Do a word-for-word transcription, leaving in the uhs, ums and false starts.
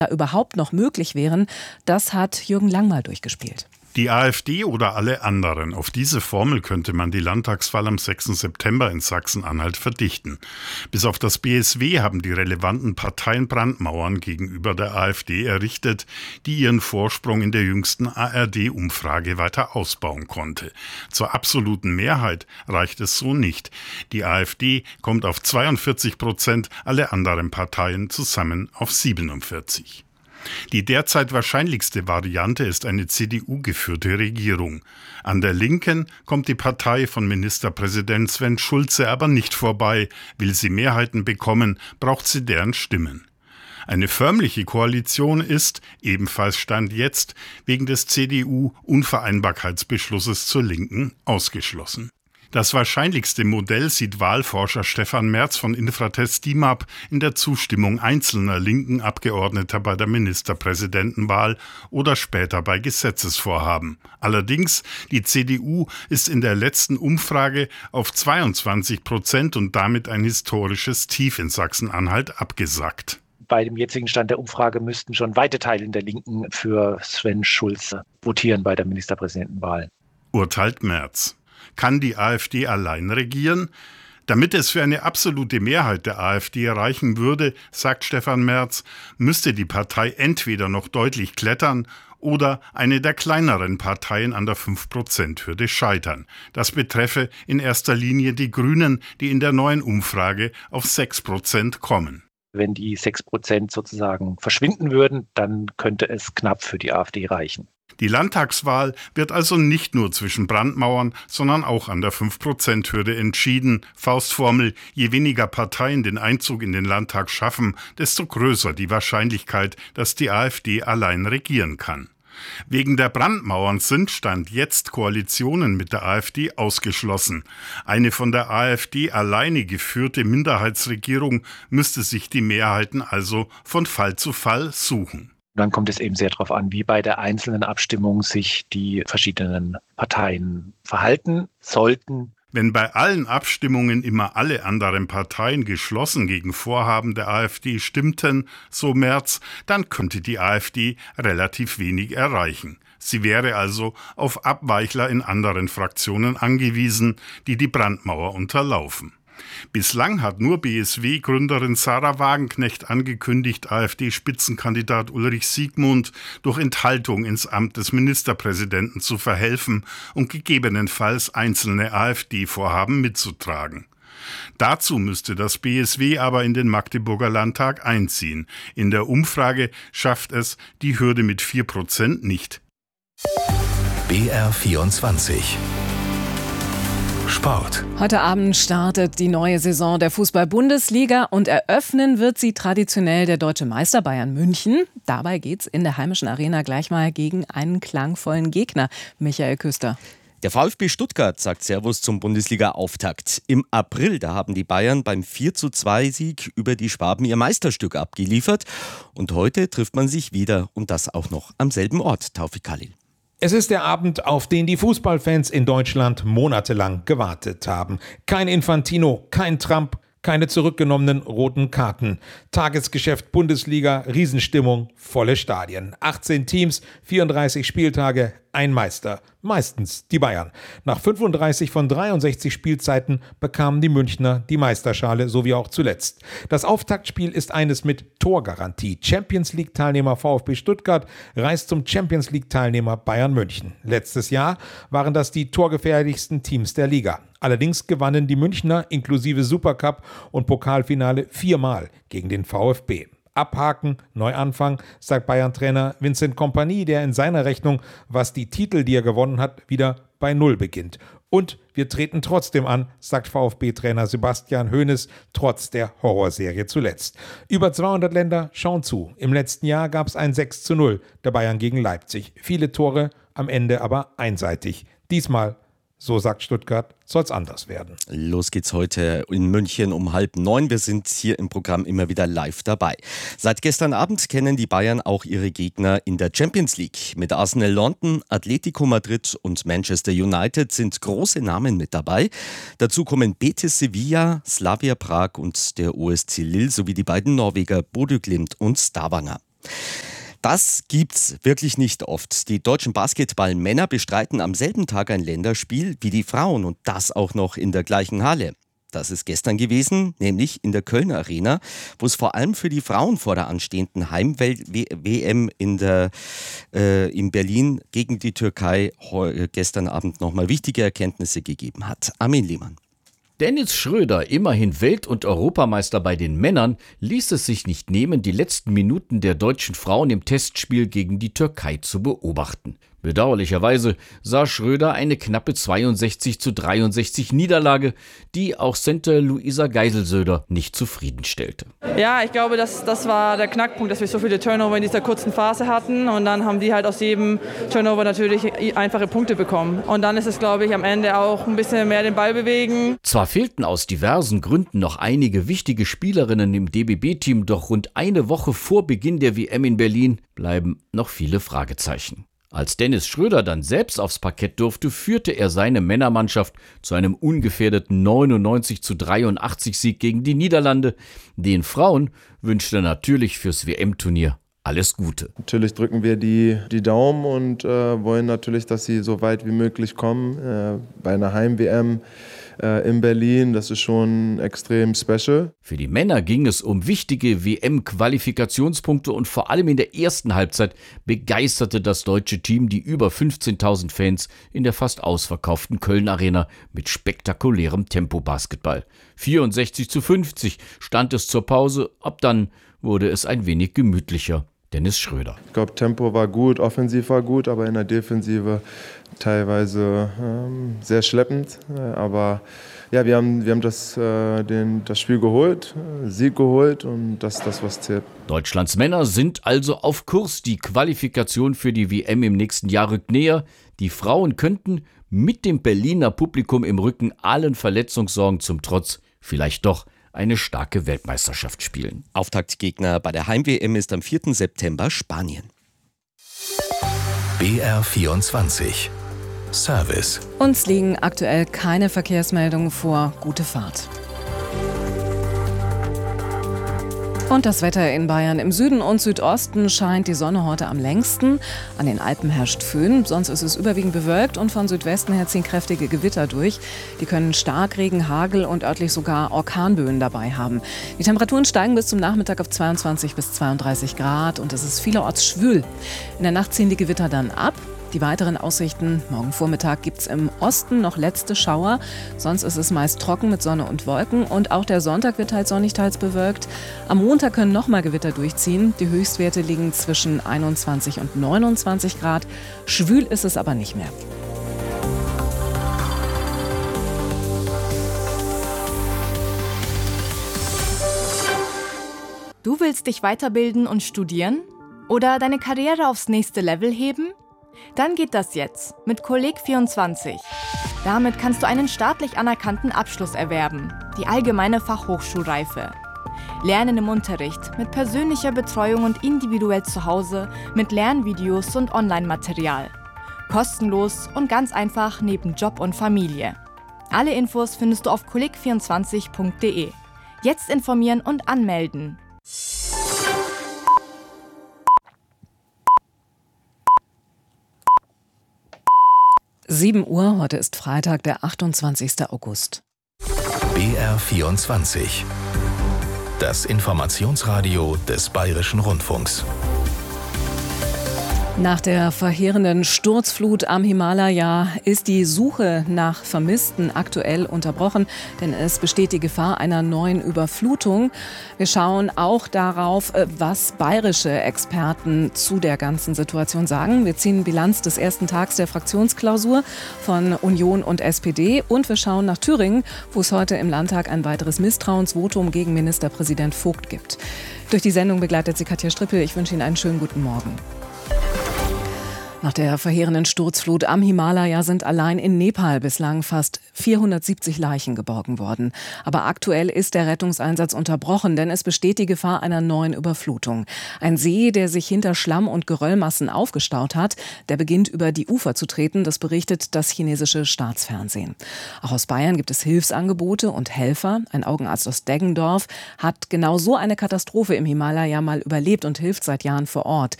überhaupt noch möglich wären, das hat Jürgen Lang mal durchgespielt. Die AfD oder alle anderen. Auf diese Formel könnte man die Landtagswahl am sechsten September in Sachsen-Anhalt verdichten. Bis auf das B S W haben die relevanten Parteien Brandmauern gegenüber der AfD errichtet, die ihren Vorsprung in der jüngsten A R D-Umfrage weiter ausbauen konnte. Zur absoluten Mehrheit reicht es so nicht. Die AfD kommt auf zweiundvierzig Prozent, alle anderen Parteien zusammen auf siebenundvierzig. Die derzeit wahrscheinlichste Variante ist eine C D U-geführte Regierung. An der Linken kommt die Partei von Ministerpräsident Sven Schulze aber nicht vorbei. Will sie Mehrheiten bekommen, braucht sie deren Stimmen. Eine förmliche Koalition ist, ebenfalls Stand jetzt, wegen des C D U-Unvereinbarkeitsbeschlusses zur Linken ausgeschlossen. Das wahrscheinlichste Modell sieht Wahlforscher Stefan Merz von Infratest DIMAP in der Zustimmung einzelner linken Abgeordneter bei der Ministerpräsidentenwahl oder später bei Gesetzesvorhaben. Allerdings, die C D U ist in der letzten Umfrage auf zweiundzwanzig Prozent und damit ein historisches Tief in Sachsen-Anhalt abgesackt. Bei dem jetzigen Stand der Umfrage müssten schon weite Teile der Linken für Sven Schulze votieren bei der Ministerpräsidentenwahl. Urteilt Merz. Kann die AfD allein regieren? Damit es für eine absolute Mehrheit der AfD reichen würde, sagt Stefan Merz, müsste die Partei entweder noch deutlich klettern oder eine der kleineren Parteien an der fünf Prozent Hürde scheitern. Das betreffe in erster Linie die Grünen, die in der neuen Umfrage auf sechs Prozent kommen. Wenn die sechs Prozent sozusagen verschwinden würden, dann könnte es knapp für die AfD reichen. Die Landtagswahl wird also nicht nur zwischen Brandmauern, sondern auch an der fünf Prozent Hürde entschieden. Faustformel, je weniger Parteien den Einzug in den Landtag schaffen, desto größer die Wahrscheinlichkeit, dass die AfD allein regieren kann. Wegen der Brandmauern sind Stand jetzt Koalitionen mit der AfD ausgeschlossen. Eine von der AfD alleine geführte Minderheitsregierung müsste sich die Mehrheiten also von Fall zu Fall suchen. Dann kommt es eben sehr darauf an, wie bei der einzelnen Abstimmung sich die verschiedenen Parteien verhalten sollten. Wenn bei allen Abstimmungen immer alle anderen Parteien geschlossen gegen Vorhaben der AfD stimmten, so Merz, dann könnte die AfD relativ wenig erreichen. Sie wäre also auf Abweichler in anderen Fraktionen angewiesen, die die Brandmauer unterlaufen. Bislang hat nur B S W-Gründerin Sarah Wagenknecht angekündigt, AfD-Spitzenkandidat Ulrich Siegmund durch Enthaltung ins Amt des Ministerpräsidenten zu verhelfen und gegebenenfalls einzelne AfD-Vorhaben mitzutragen. Dazu müsste das B S W aber in den Magdeburger Landtag einziehen. In der Umfrage schafft es die Hürde mit vier Prozent nicht. B R vierundzwanzig Sport. Heute Abend startet die neue Saison der Fußball-Bundesliga und eröffnen wird sie traditionell der deutsche Meister Bayern München. Dabei geht's in der heimischen Arena gleich mal gegen einen klangvollen Gegner. Michael Küster. Der VfB Stuttgart sagt Servus zum Bundesliga-Auftakt. Im April, da haben die Bayern beim vier zu zwei Sieg über die Schwaben ihr Meisterstück abgeliefert. Und heute trifft man sich wieder und das auch noch am selben Ort, Taufik Khalil. Es ist der Abend, auf den die Fußballfans in Deutschland monatelang gewartet haben. Kein Infantino, kein Trump, keine zurückgenommenen roten Karten. Tagesgeschäft Bundesliga, Riesenstimmung, volle Stadien. achtzehn Teams, vierunddreißig Spieltage, ein Meister. Meistens die Bayern. Nach fünfunddreißig von dreiundsechzig Spielzeiten bekamen die Münchner die Meisterschale, so wie auch zuletzt. Das Auftaktspiel ist eines mit Torgarantie. Champions-League-Teilnehmer VfB Stuttgart reist zum Champions-League-Teilnehmer Bayern München. Letztes Jahr waren das die torgefährlichsten Teams der Liga. Allerdings gewannen die Münchner inklusive Supercup und Pokalfinale viermal gegen den VfB. Abhaken, Neuanfang, sagt Bayern-Trainer Vincent Kompany, der in seiner Rechnung, was die Titel, die er gewonnen hat, wieder bei Null beginnt. Und wir treten trotzdem an, sagt VfB-Trainer Sebastian Hoeneß, trotz der Horrorserie zuletzt. Über zweihundert Länder schauen zu. Im letzten Jahr gab es ein sechs zu null der Bayern gegen Leipzig. Viele Tore, am Ende aber einseitig. Diesmal, so sagt Stuttgart, soll es anders werden. Los geht's heute in München um halb neun. Wir sind hier im Programm immer wieder live dabei. Seit gestern Abend kennen die Bayern auch ihre Gegner in der Champions League. Mit Arsenal London, Atletico Madrid und Manchester United sind große Namen mit dabei. Dazu kommen Betis Sevilla, Slavia Prag und der O S C Lille sowie die beiden Norweger Bodø Glimt und Stavanger. Das gibt's wirklich nicht oft. Die deutschen Basketballmänner bestreiten am selben Tag ein Länderspiel wie die Frauen und das auch noch in der gleichen Halle. Das ist gestern gewesen, nämlich in der Kölner Arena, wo es vor allem für die Frauen vor der anstehenden Heim-W M in, der, äh, in Berlin gegen die Türkei gestern Abend nochmal wichtige Erkenntnisse gegeben hat. Armin Lehmann. Dennis Schröder, immerhin Welt- und Europameister bei den Männern, ließ es sich nicht nehmen, die letzten Minuten der deutschen Frauen im Testspiel gegen die Türkei zu beobachten. Bedauerlicherweise sah Schröder eine knappe zweiundsechzig zu dreiundsechzig Niederlage, die auch Center Luisa Geiselsöder nicht zufriedenstellte. Ja, ich glaube, das, das war der Knackpunkt, dass wir so viele Turnover in dieser kurzen Phase hatten und dann haben die halt aus jedem Turnover natürlich einfache Punkte bekommen. Und dann ist es, glaube ich, am Ende auch ein bisschen mehr den Ball bewegen. Zwar fehlten aus diversen Gründen noch einige wichtige Spielerinnen im D B B-Team, doch rund eine Woche vor Beginn der W M in Berlin bleiben noch viele Fragezeichen. Als Dennis Schröder dann selbst aufs Parkett durfte, führte er seine Männermannschaft zu einem ungefährdeten neunundneunzig zu dreiundachtzig Sieg gegen die Niederlande. Den Frauen wünschte er natürlich fürs W M-Turnier alles Gute. Natürlich drücken wir die, die Daumen und äh, wollen natürlich, dass sie so weit wie möglich kommen. Äh, bei einer Heim-W M äh, in Berlin, das ist schon extrem special. Für die Männer ging es um wichtige W M-Qualifikationspunkte und vor allem in der ersten Halbzeit begeisterte das deutsche Team die über fünfzehntausend Fans in der fast ausverkauften Köln-Arena mit spektakulärem Tempo-Basketball. vierundsechzig zu fünfzig stand es zur Pause, ab dann wurde es ein wenig gemütlicher. Dennis Schröder. Ich glaube, Tempo war gut, offensiv war gut, aber in der Defensive teilweise ähm, sehr schleppend. Aber ja, wir haben, wir haben das, äh, den, das Spiel geholt, Sieg geholt und das ist das, was zählt. Deutschlands Männer sind also auf Kurs. Die Qualifikation für die W M im nächsten Jahr rückt näher. Die Frauen könnten mit dem Berliner Publikum im Rücken allen Verletzungssorgen zum Trotz vielleicht doch eine starke Weltmeisterschaft spielen. Auftaktgegner bei der Heim-W M ist am vierten September Spanien. B R vierundzwanzig Service. Uns liegen aktuell keine Verkehrsmeldungen vor. Gute Fahrt. Und das Wetter in Bayern. Im Süden und Südosten scheint die Sonne heute am längsten. An den Alpen herrscht Föhn, sonst ist es überwiegend bewölkt und von Südwesten her ziehen kräftige Gewitter durch. Die können Starkregen, Hagel und örtlich sogar Orkanböen dabei haben. Die Temperaturen steigen bis zum Nachmittag auf zweiundzwanzig bis zweiunddreißig Grad und es ist vielerorts schwül. In der Nacht ziehen die Gewitter dann ab. Die weiteren Aussichten: Morgen Vormittag gibt es im Osten noch letzte Schauer. Sonst ist es meist trocken mit Sonne und Wolken. Und auch der Sonntag wird teils sonnig, teils bewölkt. Am Montag können nochmal Gewitter durchziehen. Die Höchstwerte liegen zwischen einundzwanzig und neunundzwanzig Grad. Schwül ist es aber nicht mehr. Du willst dich weiterbilden und studieren? Oder deine Karriere aufs nächste Level heben? Dann geht das jetzt mit Kolleg vierundzwanzig. Damit kannst du einen staatlich anerkannten Abschluss erwerben, die allgemeine Fachhochschulreife. Lernen im Unterricht, mit persönlicher Betreuung und individuell zu Hause, mit Lernvideos und Online-Material. Kostenlos und ganz einfach neben Job und Familie. Alle Infos findest du auf kolleg vierundzwanzig punkt de. Jetzt informieren und anmelden. sieben Uhr, heute ist Freitag, der achtundzwanzigsten August. B R vierundzwanzig. Das Informationsradio des Bayerischen Rundfunks. Nach der verheerenden Sturzflut am Himalaya ist die Suche nach Vermissten aktuell unterbrochen, denn es besteht die Gefahr einer neuen Überflutung. Wir schauen auch darauf, was bayerische Experten zu der ganzen Situation sagen. Wir ziehen Bilanz des ersten Tags der Fraktionsklausur von Union und S P D und wir schauen nach Thüringen, wo es heute im Landtag ein weiteres Misstrauensvotum gegen Ministerpräsident Vogt gibt. Durch die Sendung begleitet sie Katja Strippel. Ich wünsche Ihnen einen schönen guten Morgen. Nach der verheerenden Sturzflut am Himalaya sind allein in Nepal bislang fast vierhundertsiebzig Leichen geborgen worden. Aber aktuell ist der Rettungseinsatz unterbrochen, denn es besteht die Gefahr einer neuen Überflutung. Ein See, der sich hinter Schlamm- und Geröllmassen aufgestaut hat, der beginnt über die Ufer zu treten, das berichtet das chinesische Staatsfernsehen. Auch aus Bayern gibt es Hilfsangebote und Helfer. Ein Augenarzt aus Deggendorf hat genau so eine Katastrophe im Himalaya mal überlebt und hilft seit Jahren vor Ort.